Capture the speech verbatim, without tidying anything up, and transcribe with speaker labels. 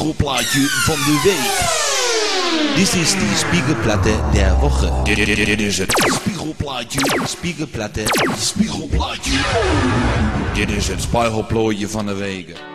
Speaker 1: Spiegelplaatje van de week. Dit is die Spiegelplatte der Woche. Dit is het Spiegelplaatje, Spiegelplatte, Spiegelplaatje. Dit is het Spiegelplooitje van de week.